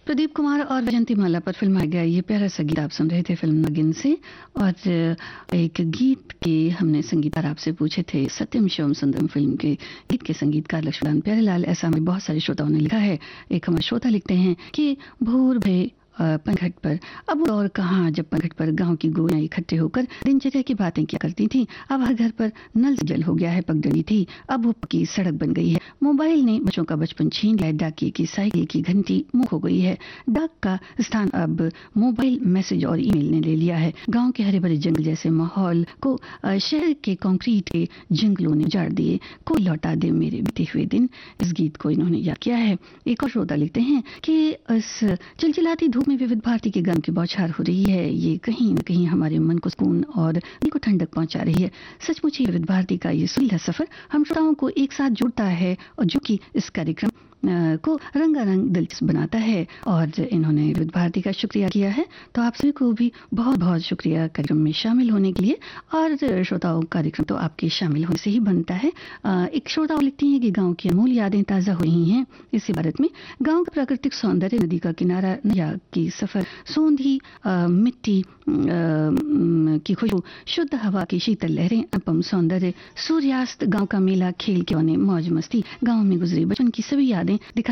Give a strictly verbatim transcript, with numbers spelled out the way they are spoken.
प्रदीप कुमार और वैजंती माला पर फिल्माया गया ये प्यारा सा गीत आप सुन रहे थे फिल्म नागिन से। और एक गीत के हमने संगीतकार आपसे पूछे थे, सत्यम शिवम सुंदरम फिल्म के गीत के संगीतकार लक्ष्मण प्यारेलाल। ऐसा हमें बहुत सारे श्रोताओं ने लिखा है। एक हमारे श्रोता लिखते हैं कि भोर भे पनघट पर अब और कहाँ, जब पनघट पर गांव की गोरियां इकट्ठे होकर दिनचर्या की बातें क्या करती थीं। अब हर घर पर नल से जल हो गया है, पगडंडी थी अब वो पक्की सड़क बन गई है। मोबाइल ने बच्चों का बचपन छीन लिया है, डाकिये की साइकिल की घंटी मुख हो गई है। डाक का स्थान अब मोबाइल मैसेज और ईमेल ने ले लिया है। गाँव के हरे भरे जंगल जैसे माहौल को शहर के कंक्रीट के जंगलों ने उजाड़ दिए। कोई लौटा दे मेरे बीते हुए दिन। इस गीत को इन्होंने याद किया है। एक और श्रोता लिखते हैं कि इस चिलचिलाती धूप में विविध भारती के गान की बौछार हो रही है। ये कहीं न कहीं हमारे मन को सुकून और दिल को ठंडक पहुंचा रही है। सचमुच ही विविध भारती का ये सुलझा सफर हम श्रोताओं को एक साथ जोड़ता है और जो कि इस कार्यक्रम को रंगारंग दिलचस्प बनाता है। और इन्होंने विविध भारती का शुक्रिया किया है, तो आप सभी को भी बहुत बहुत शुक्रिया कार्यक्रम में शामिल होने के लिए। और श्रोताओं, कार्यक्रम तो आपके शामिल होने से ही बनता है। एक श्रोता लिखती हैं कि गांव की अमूल यादें ताज़ा हो रही हैं इसी भारत में। गांव का प्राकृतिक सौंदर्य, नदी का किनारा, नया की सफर, सोंधी मिट्टी की खुशबू, शुद्ध हवा की शीतल लहरें, अपम सौंदर्य, सूर्यास्त, गांव का मेला, खेल खिलौने, मौज मस्ती, गांव में गुजरी बचपन की सभी यादें दिखा